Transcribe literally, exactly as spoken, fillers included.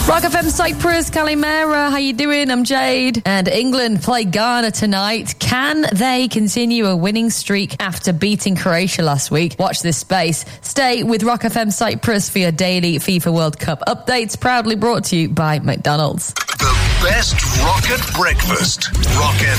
Rock F M Cyprus, Kalimera, how you doing? I'm Jade. And England play Ghana tonight. Can they continue a winning streak after beating Croatia last week? Watch this space. Stay with Rock F M Cyprus for your daily FIFA World Cup updates, proudly brought to you by McDonald's. The best rocket breakfast. Rock F M.